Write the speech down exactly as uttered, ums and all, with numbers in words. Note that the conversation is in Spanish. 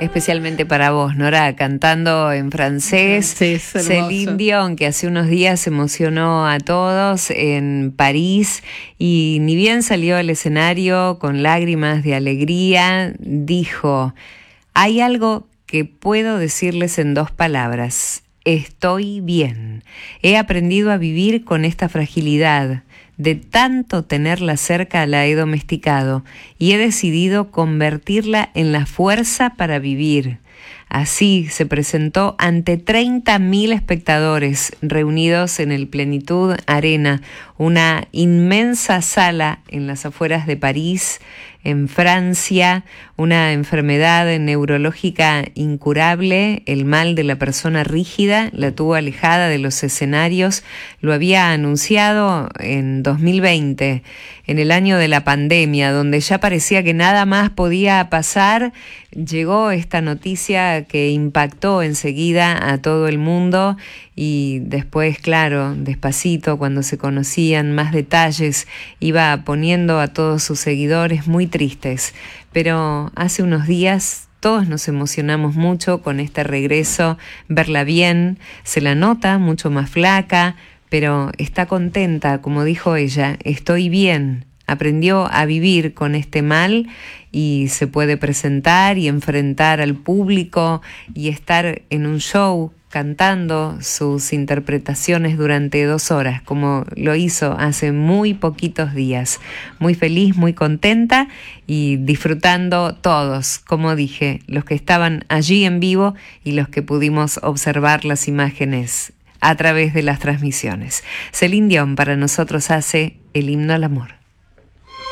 Especialmente para vos, Nora, cantando en francés. Sí, es hermoso. Celine Dion, que hace unos días emocionó a todos en París y ni bien salió al escenario con lágrimas de alegría, dijo: hay algo que puedo decirles en dos palabras: estoy bien. He aprendido a vivir con esta fragilidad. De tanto tenerla cerca la he domesticado y he decidido convertirla en la fuerza para vivir. Así se presentó ante treinta mil espectadores reunidos en el Plenitud Arena, una inmensa sala en las afueras de París, en Francia, una enfermedad neurológica incurable, el mal de la persona rígida, la tuvo alejada de los escenarios. Lo había anunciado en dos mil veinte, en el año de la pandemia, donde ya parecía que nada más podía pasar. Llegó esta noticia que impactó enseguida a todo el mundo y después, claro, despacito, cuando se conocían más detalles, iba poniendo a todos sus seguidores muy tristes. Pero hace unos días todos nos emocionamos mucho con este regreso, verla bien, se la nota mucho más flaca, pero está contenta, como dijo ella, estoy bien. Aprendió a vivir con este mal y se puede presentar y enfrentar al público y estar en un show cantando sus interpretaciones durante dos horas, como lo hizo hace muy poquitos días. Muy feliz, muy contenta y disfrutando todos, como dije, los que estaban allí en vivo y los que pudimos observar las imágenes a través de las transmisiones. Celine Dion para nosotros hace el himno al amor.